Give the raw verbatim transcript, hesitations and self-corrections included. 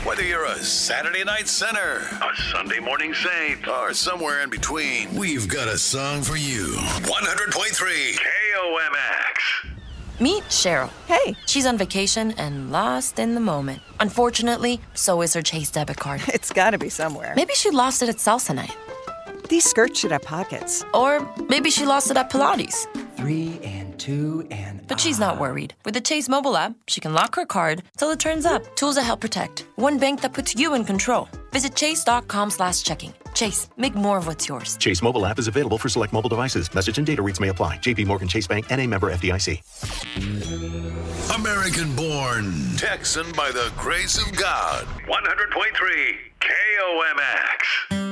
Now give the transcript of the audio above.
Whether you're a Saturday night sinner, a Sunday morning saint, or somewhere in between, we've got a song for you. one hundred point three K O M X. Meet Cheryl. Hey. She's on vacation and lost in the moment. Unfortunately, so is her Chase debit card. It's got to be somewhere. Maybe she lost it at salsa night. These skirts should have pockets. Or maybe she lost it at Pilates. Three and two and... But she's not worried. With the Chase mobile app, she can lock her card till it turns up. Tools that help protect. One bank that puts you in control. Visit chase.com slash checking. Chase, make more of what's yours. Chase mobile app is available for select mobile devices. Message and data rates may apply. J P Morgan Chase Bank, N A member F D I C. American born, Texan by the grace of God. one hundred point three K O M X.